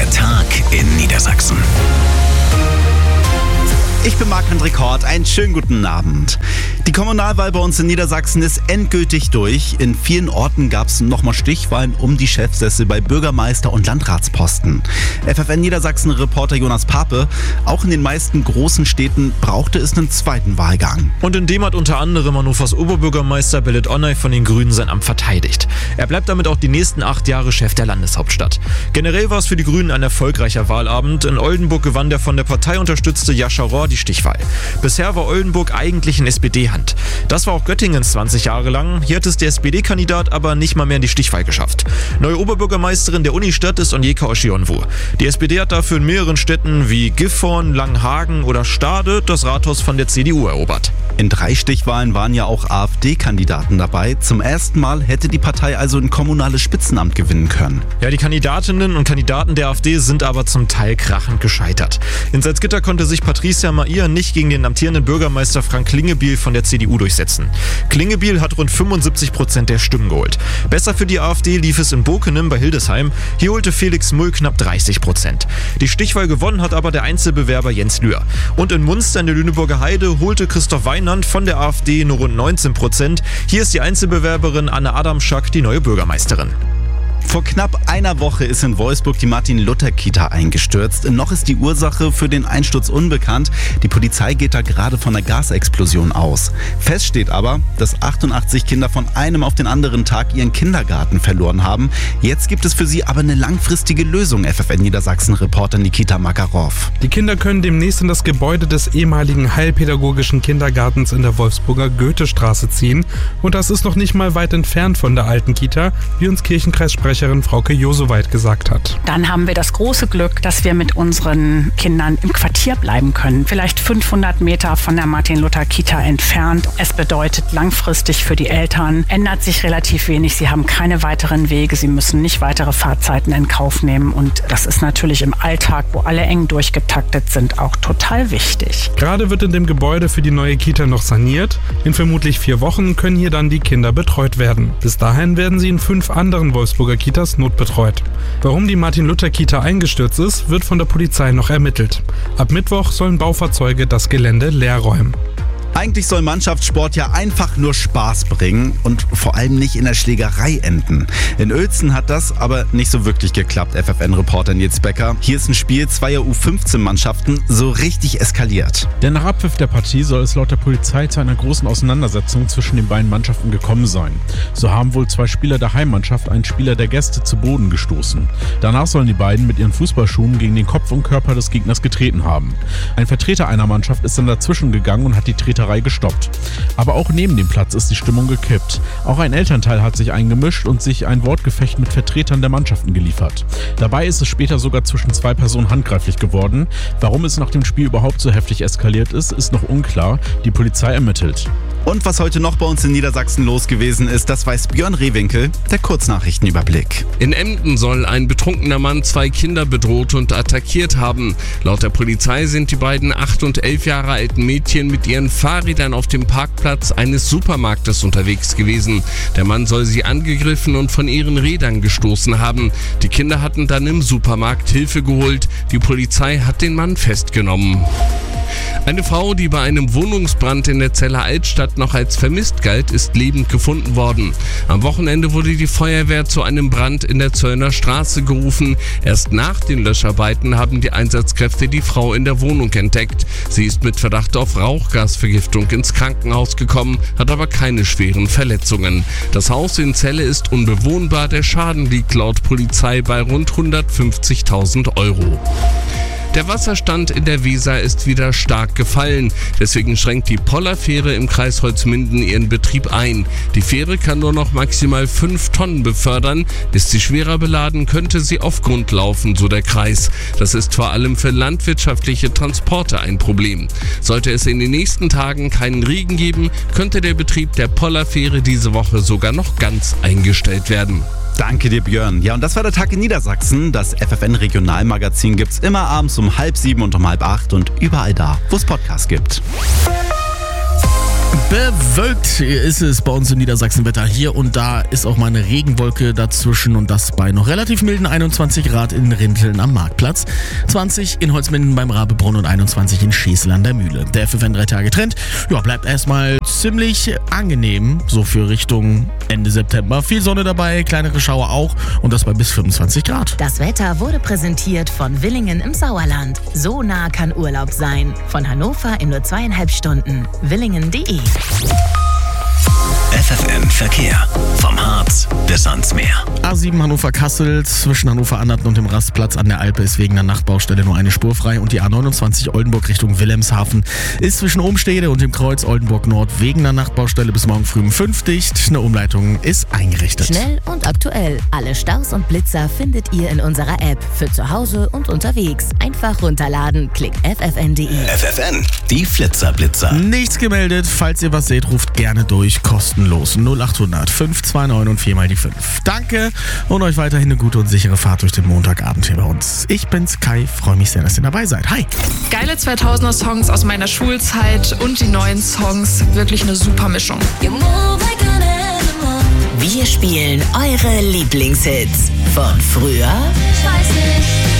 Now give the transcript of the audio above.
Der Tag in Niedersachsen. Ich bin Marc-André Kort, einen schönen guten Abend. Die Kommunalwahl bei uns in Niedersachsen ist endgültig durch. In vielen Orten gab es nochmal Stichwahlen um die Chefsessel bei Bürgermeister- und Landratsposten. FFN Niedersachsen-Reporter Jonas Pape: Auch in den meisten großen Städten brauchte es einen zweiten Wahlgang. Und in dem hat unter anderem Hannovers Oberbürgermeister Belit Onay von den Grünen sein Amt verteidigt. Er bleibt damit auch die nächsten 8 Jahre Chef der Landeshauptstadt. Generell war es für die Grünen ein erfolgreicher Wahlabend. In Oldenburg gewann der von der Partei unterstützte Jascha Rohr die Stichwahl. Bisher war Oldenburg eigentlich in SPD-Hand. Das war auch Göttingens 20 Jahre lang. Hier hat es der SPD-Kandidat aber nicht mal mehr in die Stichwahl geschafft. Neue Oberbürgermeisterin der Unistadt ist Onyeka Oshionwu. Die SPD hat dafür in mehreren Städten wie Gifhorn, Langenhagen oder Stade das Rathaus von der CDU erobert. In 3 Stichwahlen waren ja auch AfD-Kandidaten dabei. Zum ersten Mal hätte die Partei also ein kommunales Spitzenamt gewinnen können. Ja, die Kandidatinnen und Kandidaten der AfD sind aber zum Teil krachend gescheitert. In Salzgitter konnte sich Patricia Mair nicht gegen den amtierenden Bürgermeister Frank Klingebiel von der CDU durchsetzen. Klingebiel hat rund 75% der Stimmen geholt. Besser für die AfD lief es in Bokenem bei Hildesheim. Hier holte Felix Mull knapp 30%. Die Stichwahl gewonnen hat aber der Einzelbewerber Jens Lühr. Und in Munster in der Lüneburger Heide holte Christoph Weinand von der AfD nur rund 19%. Hier ist die Einzelbewerberin Anne Adamschak die neue Bürgermeisterin. Vor knapp einer Woche ist in Wolfsburg die Martin-Luther-Kita eingestürzt. Noch ist die Ursache für den Einsturz unbekannt. Die Polizei geht da gerade von einer Gasexplosion aus. Fest steht aber, dass 88 Kinder von einem auf den anderen Tag ihren Kindergarten verloren haben. Jetzt gibt es für sie aber eine langfristige Lösung, FFN Niedersachsen-Reporter Nikita Makarov. Die Kinder können demnächst in das Gebäude des ehemaligen Heilpädagogischen Kindergartens in der Wolfsburger Goethestraße ziehen. Und das ist noch nicht mal weit entfernt von der alten Kita, wie uns Kirchenkreissprecherin Frauke Josoweit gesagt hat. Dann haben wir das große Glück, dass wir mit unseren Kindern im Quartier bleiben können. Vielleicht 500 Meter von der Martin-Luther-Kita entfernt. Es bedeutet langfristig für die Eltern, ändert sich relativ wenig. Sie haben keine weiteren Wege, sie müssen nicht weitere Fahrzeiten in Kauf nehmen. Und das ist natürlich im Alltag, wo alle eng durchgetaktet sind, auch total wichtig. Gerade wird in dem Gebäude für die neue Kita noch saniert. In vermutlich 4 Wochen können hier dann die Kinder betreut werden. Bis dahin werden sie in 5 anderen Wolfsburger Kitas notbetreut. Warum die Martin-Luther-Kita eingestürzt ist, wird von der Polizei noch ermittelt. Ab Mittwoch sollen Baufahrzeuge das Gelände leer räumen. Eigentlich soll Mannschaftssport ja einfach nur Spaß bringen und vor allem nicht in der Schlägerei enden. In Uelzen hat das aber nicht so wirklich geklappt, FFN-Reporter Nils Becker. Hier ist ein Spiel zweier U15-Mannschaften so richtig eskaliert. Denn nach Abpfiff der Partie soll es laut der Polizei zu einer großen Auseinandersetzung zwischen den beiden Mannschaften gekommen sein. So haben wohl 2 Spieler der Heimmannschaft einen Spieler der Gäste zu Boden gestoßen. Danach sollen die beiden mit ihren Fußballschuhen gegen den Kopf und Körper des Gegners getreten haben. Ein Vertreter einer Mannschaft ist dann dazwischen gegangen und hat die Treterei gestoppt. Aber auch neben dem Platz ist die Stimmung gekippt. Auch ein Elternteil hat sich eingemischt und sich ein Wortgefecht mit Vertretern der Mannschaften geliefert. Dabei ist es später sogar zwischen 2 Personen handgreiflich geworden. Warum es nach dem Spiel überhaupt so heftig eskaliert ist noch unklar. Die Polizei ermittelt. Und was heute noch bei uns in Niedersachsen los gewesen ist, das weiß Björn Rehwinkel, der Kurznachrichtenüberblick. In Emden soll ein betrunkener Mann 2 Kinder bedroht und attackiert haben. Laut der Polizei sind die beiden 8 und 11 Jahre alten Mädchen mit ihren Fahrrädern auf dem Parkplatz eines Supermarktes unterwegs gewesen. Der Mann soll sie angegriffen und von ihren Rädern gestoßen haben. Die Kinder hatten dann im Supermarkt Hilfe geholt. Die Polizei hat den Mann festgenommen. Eine Frau, die bei einem Wohnungsbrand in der Zeller Altstadt noch als vermisst galt, ist lebend gefunden worden. Am Wochenende wurde die Feuerwehr zu einem Brand in der Zöllner Straße gerufen. Erst nach den Löscharbeiten haben die Einsatzkräfte die Frau in der Wohnung entdeckt. Sie ist mit Verdacht auf Rauchgasvergiftung ins Krankenhaus gekommen, hat aber keine schweren Verletzungen. Das Haus in Celle ist unbewohnbar. Der Schaden liegt laut Polizei bei rund 150.000 €. Der Wasserstand in der Weser ist wieder stark gefallen. Deswegen schränkt die Pollerfähre im Kreis Holzminden ihren Betrieb ein. Die Fähre kann nur noch maximal 5 Tonnen befördern. Ist sie schwerer beladen, könnte sie auf Grund laufen, so der Kreis. Das ist vor allem für landwirtschaftliche Transporte ein Problem. Sollte es in den nächsten Tagen keinen Regen geben, könnte der Betrieb der Pollerfähre diese Woche sogar noch ganz eingestellt werden. Danke dir, Björn. Ja, und das war der Tag in Niedersachsen. Das FFN-Regionalmagazin gibt's immer abends um 6:30 und um 7:30 und überall da, wo es Podcasts gibt. Bewölkt ist es bei uns im Niedersachsenwetter. Hier und da ist auch mal eine Regenwolke dazwischen und das bei noch relativ milden 21 Grad in Rinteln am Marktplatz, 20 in Holzminden beim Rabebrunn und 21 in Schesel an der Mühle. Der FFN 3-Tage-Trend bleibt erstmal ziemlich angenehm, so für Richtung Ende September. Viel Sonne dabei, kleinere Schauer auch und das bei bis 25 Grad. Das Wetter wurde präsentiert von Willingen im Sauerland. So nah kann Urlaub sein. Von Hannover in nur 2,5 Stunden. Willingen.de. FFN Verkehr. Vom Harz bis ans Meer. A7 Hannover-Kassel zwischen Hannover-Annatten und dem Rastplatz an der Alpe ist wegen der Nachtbaustelle nur eine Spur frei und die A29 Oldenburg Richtung Wilhelmshaven ist zwischen Ohmstede und dem Kreuz Oldenburg Nord wegen der Nachtbaustelle bis morgen früh um 5 dicht. Eine Umleitung ist eingerichtet. Schnell und aktuell. Alle Staus und Blitzer findet ihr in unserer App. Für zu Hause und unterwegs. Einfach runterladen. Klickt ffn.de. FFN, die Flitzer-Blitzer. Nichts gemeldet. Falls ihr was seht, ruft gerne durch. Kostenlos. 0800 529 und 4 mal die 5. Danke und euch weiterhin eine gute und sichere Fahrt durch den Montagabend hier bei uns. Ich bin's Kai, freue mich sehr, dass ihr dabei seid. Hi! Geile 2000er Songs aus meiner Schulzeit und die neuen Songs. Wirklich eine super Mischung. Wir spielen eure Lieblingshits von früher. Ich weiß nicht.